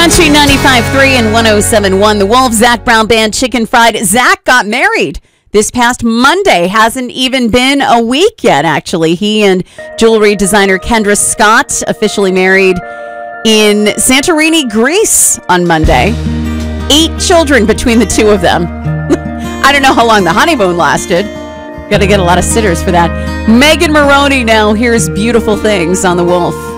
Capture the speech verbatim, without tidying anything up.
Country ninety-five point three and one oh seven point one. The Wolf, Zac Brown Band, Chicken Fried. Zac got married this past Monday. Hasn't even been a week yet, actually. He and jewelry designer Kendra Scott officially married in Santorini, Greece on Monday. Eight children between the two of them. I don't know how long the honeymoon lasted. Got to get a lot of sitters for that. Megan Moroney now. Here's Beautiful Things on The Wolf.